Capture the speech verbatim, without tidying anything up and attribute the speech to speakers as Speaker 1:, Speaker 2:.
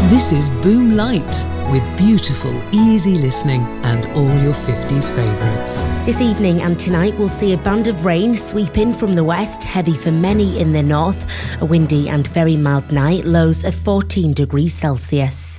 Speaker 1: This is Boom Light, with beautiful, easy listening and all your fifties favourites.
Speaker 2: This evening and tonight we'll see a band of rain sweep in from the west, heavy for many in the north. A windy and very mild night, lows of fourteen degrees Celsius.